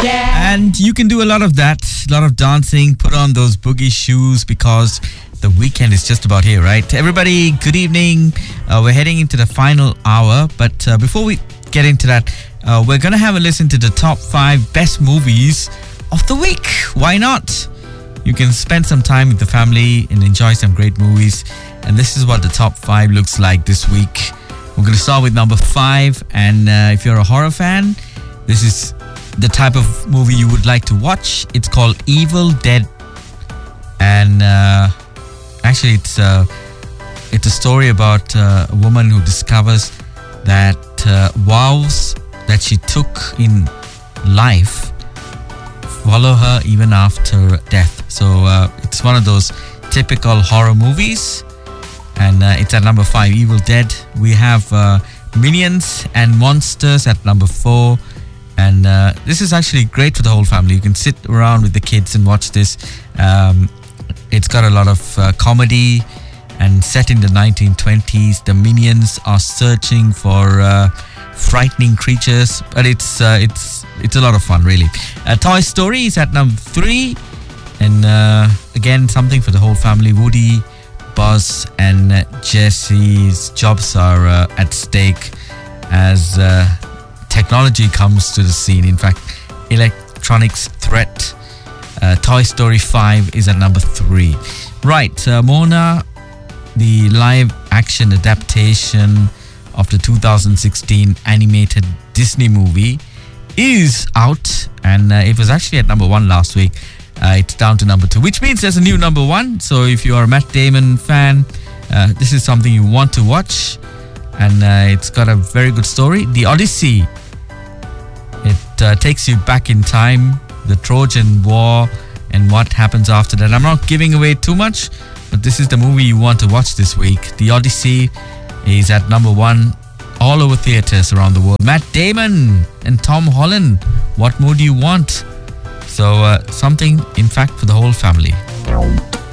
And you can do a lot of that, a lot of dancing, put on those boogie shoes because the weekend is just about here, right? Everybody, good evening. We're heading into the final hour, but before we get into that, we're going to have a listen to the top 5 best movies of the week. Why not? You can spend some time with the family and enjoy some great movies. And this is what the top 5 looks like this week. We're going to start with number 5. And if you're a horror fan, this is the type of movie you would like to watch. It's called Evil Dead. And actually, it's a story about a woman who discovers that vows that she took in life follow her even after death. So it's one of those typical horror movies. And it's at number 5, Evil Dead. We have Minions and Monsters at number 4. And this is actually great for the whole family. You can sit around with the kids and watch this. It's got a lot of comedy and set in the 1920s. The Minions are searching for frightening creatures, but it's a lot of fun, really. Toy Story is at number 3, and again, something for the whole family. Woody, Buzz, and Jesse's jobs are at stake as technology comes to the scene. In fact, electronics threat. Toy Story 5 is at number 3. Right, Moana, the live-action adaptation of the 2016 animated Disney movie, is out, and it was actually at number 1 last week. It's down to number 2, which means there's a new number 1. So if you are a Matt Damon fan, this is something you want to watch, and it's got a very good story. The Odyssey, it takes you back in time, the Trojan War, and what happens after that. I'm not giving away too much, but this is the movie you want to watch this week. The Odyssey is at number 1 all over theaters around the world. Matt Damon and Tom Holland, what more do you want? So something, in fact, for the whole family.